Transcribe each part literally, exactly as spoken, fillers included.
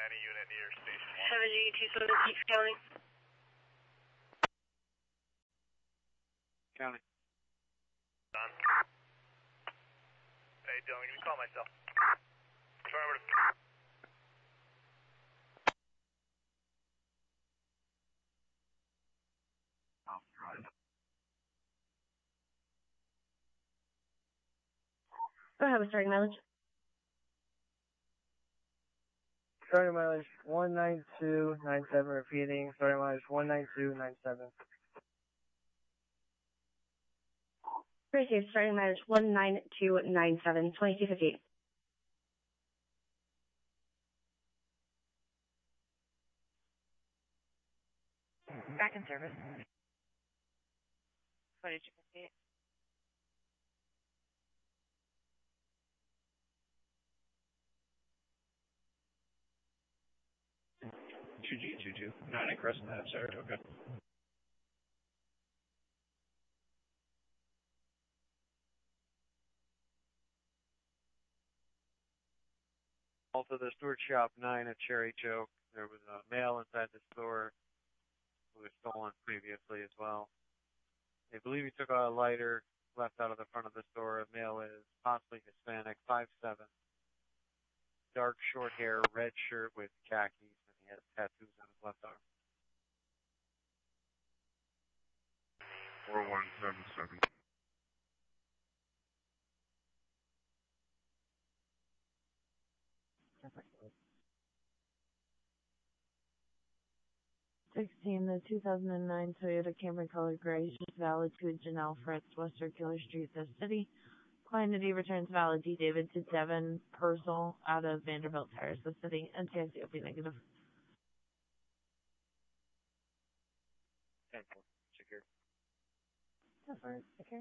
Any unit near station one. seven G two seven six County. County. Done. Hey, Dylan, can you call myself? Trevor. Go ahead with starting mileage. Starting mileage one nine two nine seven, repeating. Starting mileage one nine two nine seven. Received, starting mileage one nine two nine seven, twenty-two fifty-eight. Back in service. twenty-two fifty-eight. two G two two. Nine at Crescent Ave, Saratoga. Call to the Stewart Shop nine at Cherry Choke. There was a male inside the store who was stolen previously as well. They believe he took a lighter left out of the front of the store. A male is possibly Hispanic, five seven. Dark short hair, red shirt with khakis, and he has tattoos on his left arm. four one seven seven. sixteen, the two thousand nine Toyota Camry Color Gray is valid to Janelle Fritz, West Circular Street, the city. Quantity returns valid D. David to Devin Purcell out of Vanderbilt Terrace, the city. N T X O P negative. ten four, secure. ten four, secure.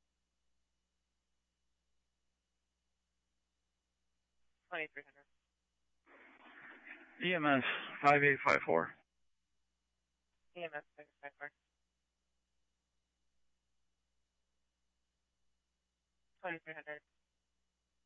twenty-three hundred. E M S five eight five four. E M S five five four. twenty-three hundred.